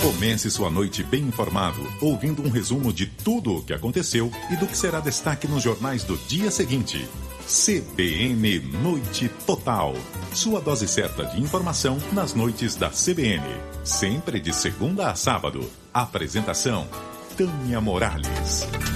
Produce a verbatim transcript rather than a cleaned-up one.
Comece sua noite bem informado, ouvindo um resumo de tudo o que aconteceu e do que será destaque nos jornais do dia seguinte. C B N Noite Total. Sua dose certa de informação nas noites da C B N. Sempre de segunda a sábado. Apresentação: Tânia Morales.